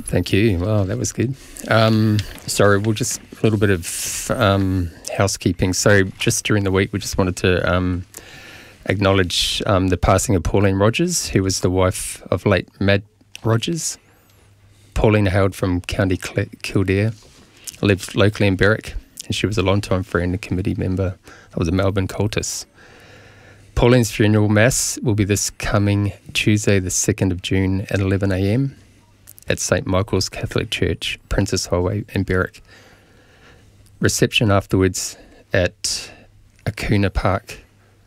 Thank you. Wow, that was good. Sorry, we'll just a little bit of housekeeping. So just during the week, we just wanted to acknowledge the passing of Pauline Rogers, who was the wife of late Mad Rogers. Pauline hailed from County Kildare, lived locally in Berwick, and she was a long-time friend and committee member of the Melbourne Cultus. Pauline's funeral mass will be this coming Tuesday, the 2nd of June at 11 a.m. at St Michael's Catholic Church, Princess Highway in Berwick. Reception afterwards at Akuna Park.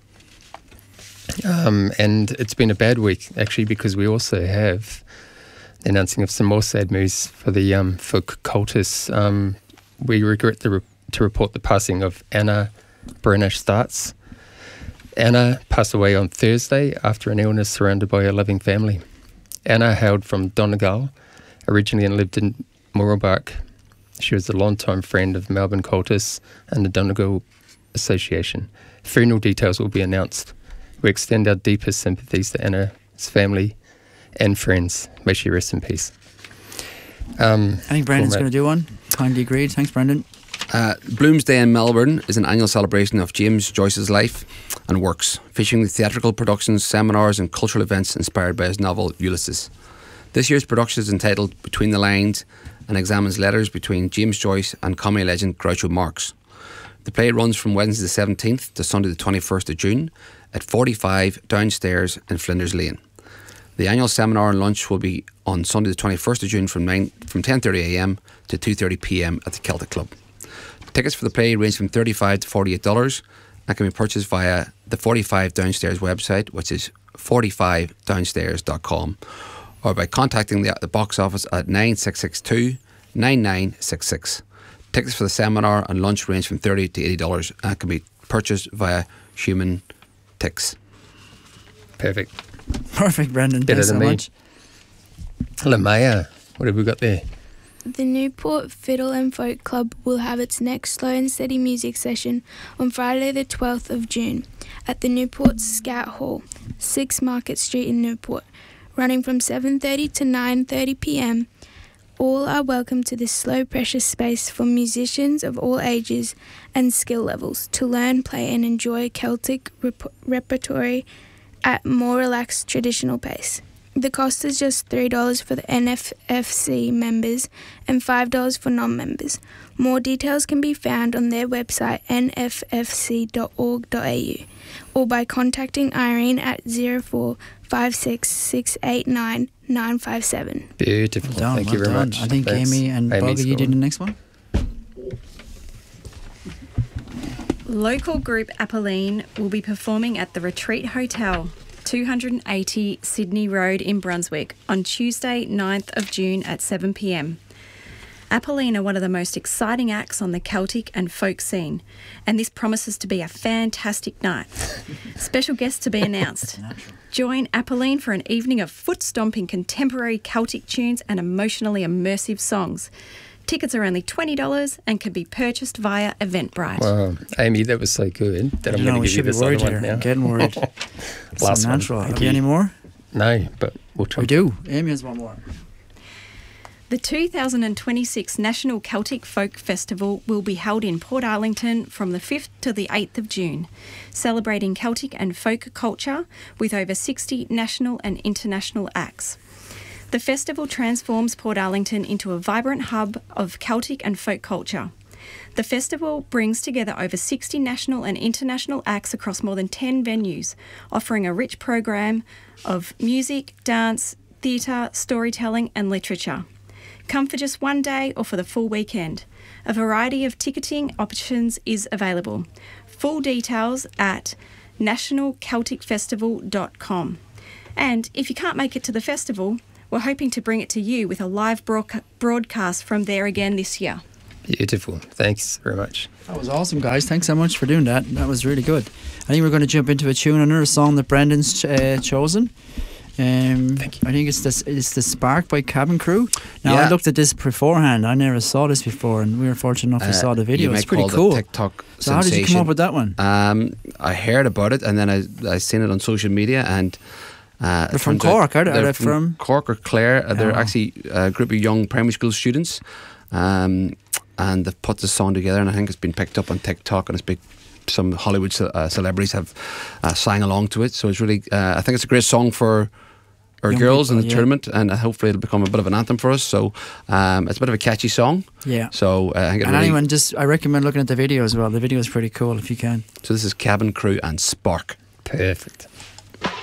And it's been a bad week, actually, because we also have the announcing of some more sad news for the for Cultus. We regret to report the passing of Anna Brenner Starts. Anna passed away on Thursday after an illness surrounded by her loving family. Anna hailed from Donegal originally and lived in Mooroolbark. She was a long-time friend of Melbourne Cultus and the Donegal Association. Funeral details will be announced. We extend our deepest sympathies to Anna's family and friends. May she rest in peace. I think Brendan's going to do one. Kindly agreed. Thanks, Brendan. Bloomsday in Melbourne is an annual celebration of James Joyce's life and works, featuring theatrical productions, seminars and cultural events inspired by his novel Ulysses. This year's production is entitled Between the Lines and examines letters between James Joyce and comedy legend Groucho Marx. The play runs from Wednesday the 17th to Sunday the 21st of June at 45 Downstairs in Flinders Lane. The annual seminar and lunch will be on Sunday the 21st of June from 10:30am to 2:30pm at the Celtic Club. Tickets for the play range from $35 to $48 and can be purchased via the 45 Downstairs website, which is 45downstairs.com, or by contacting the box office at 9662 9966. Tickets for the seminar and lunch range from $30 to $80 and can be purchased via Human Tix. Perfect. Perfect, Brendan. Better Thanks than so me. much. Hello, Maya. What have we got there? The Newport Fiddle and Folk Club will have its next slow and steady music session on Friday the 12th of June at the Newport Scout Hall, 6 Market Street in Newport, running from 7:30 to 9:30pm. All are welcome to this slow, precious space for musicians of all ages and skill levels to learn, play and enjoy Celtic repertory at more relaxed traditional pace. The cost is just $3 for the NFFC members and $5 for non-members. More details can be found on their website nffc.org.au or by contacting Irene at 0456 957. Beautiful. Well done, Thank you very well done. much. I think Thanks. Amy and Amy's Bogger, you got did the one. next one. Local group Apolline will be performing at the Retreat Hotel, 280 Sydney Road in Brunswick on Tuesday 9th of June at 7pm. Apolline are one of the most exciting acts on the Celtic and folk scene, and this promises to be a fantastic night. Special guests to be announced. Join Apolline for an evening of foot-stomping contemporary Celtic tunes and emotionally immersive songs. Tickets are only $20 and can be purchased via Eventbrite. Wow. Amy, that was so good that I'm going to give you this other one now. I'm getting worried. Last so one. natural. Thank Have you you. any more? No, but we'll try. We do. Amy has one more. The 2026 National Celtic Folk Festival will be held in Port Arlington from the 5th to the 8th of June, celebrating Celtic and folk culture with over 60 national and international acts. The festival transforms Port Arlington into a vibrant hub of Celtic and folk culture. The festival brings together over 60 national and international acts across more than 10 venues, offering a rich program of music, dance, theatre, storytelling and literature. Come for just one day or for the full weekend. A variety of ticketing options is available. Full details at nationalcelticfestival.com. And if you can't make it to the festival, we're hoping to bring it to you with a live broadcast from there again this year. Beautiful. Thanks very much. That was awesome, guys. Thanks so much for doing that. That was really good. I think we're going to jump into a tune, another song that Brendan's chosen. Thank you. I think it's the Spark by Cabin Crew. Now, Yeah. I looked at this beforehand. I never saw this before, and we were fortunate enough to saw the video. You It's may pretty call cool. it TikTok So how did you come up with that one? I heard about it and then I seen it on social media, and They're from Cork, are they? They're Are they from Cork or Clare. They're Oh. actually a group of young primary school students, and they've put this song together, and I think it's been picked up on TikTok, and it's big. Some Hollywood celebrities have sang along to it, so it's really. I think it's a great song for our Young girls people, in the yeah. tournament, and hopefully it'll become a bit of an anthem for us. So it's a bit of a catchy song. Yeah. So I think it And really, anyone, I recommend looking at the video as well. The video is pretty cool if you can. So this is Cabin Crew and Spark. Perfect.